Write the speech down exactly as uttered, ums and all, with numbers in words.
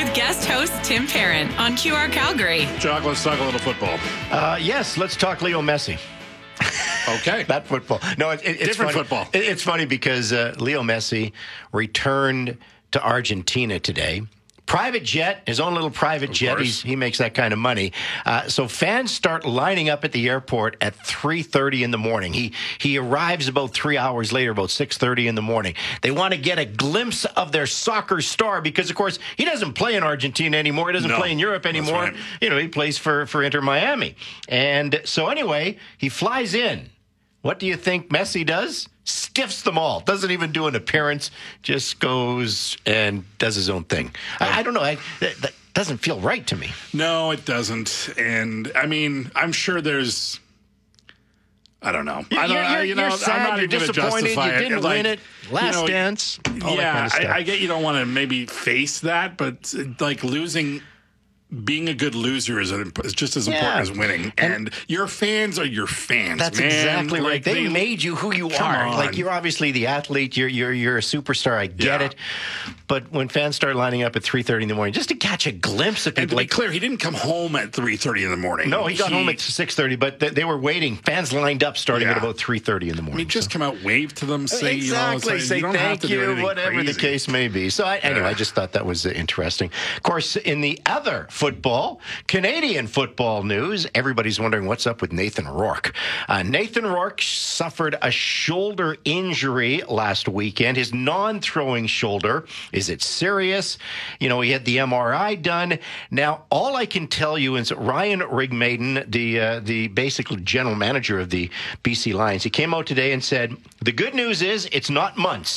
with guest host Tim Parent on Q R Calgary. Jock, let's talk a little football. Uh, yes, let's talk Leo Messi. Okay. Not football. No, it, it, it's Different funny. football. It, it's funny because uh, Leo Messi returned to Argentina today. Private jet, his own little private Of jet. He's, he makes that kind of money. Uh, so fans start lining up at the airport at three thirty in the morning. He he arrives about three hours later, about six thirty in the morning. They want to get a glimpse of their soccer star because, of course, he doesn't play in Argentina anymore. He doesn't No, play in Europe anymore. right. You know, he plays for, for Inter Miami. And so anyway, he flies in. What do you think Messi does? Stiffs them all. Doesn't even do an appearance. Just goes and does his own thing. I, I don't know. I, that, that doesn't feel right to me. No, it doesn't. And, I mean, I'm sure there's... I don't know. You're, I don't, you're, I, you know, you're sad. I'm not you're even going to disappointed. justify You it. didn't Like, win it. Last you know, dance. All that yeah, kind of stuff. I, I get you don't want to maybe face that, but like losing... Being a good loser is, an, is just as important Yeah. as winning. And- And, your fans are your fans. That's man. exactly right. Like, They, made you who you Come are. on. Like you're obviously the athlete. You're you're you're a superstar. I get Yeah. it. But when fans start lining up at three thirty in the morning just to catch a glimpse of And people, to be like clear, he didn't come home at three thirty in the morning. no, he got home at six thirty. But they, they were waiting. Fans lined up starting Yeah. at about three thirty in the I morning. mean, just so. come out, wave to them, say, Exactly. you know, Say you don't have thank to do you, anything whatever crazy. the case may be. So I, anyway, Yeah. I just thought that was uh, interesting. Of course, in the other football, Canadian football news, everybody's wondering what's up with Nathan Rourke. Uh, Nathan Rourke suffered a shoulder injury last weekend. His non-throwing shoulder. Is it serious? You know, he had the M R I done. Now, all I can tell you is Ryan Rigmaiden, the uh, the basic general manager of the B C Lions, he came out today and said, the good news is it's not months.